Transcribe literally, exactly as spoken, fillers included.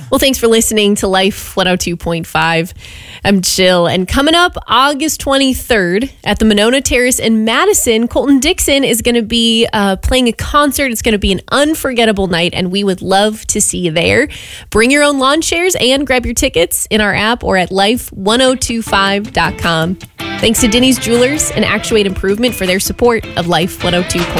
Well, thanks for listening to Life one oh two point five. I'm Jill, and coming up August twenty-third at the Monona Terrace in Madison, Colton Dixon is going to be uh, playing a concert. It's going to be an unforgettable night, and we would love to see you there. Bring your own lawn chairs and grab your tickets in our app or at life one oh two five dot com. Thanks to Denny's Jewelers and Actuate Improvement for their support of Life one oh two point five.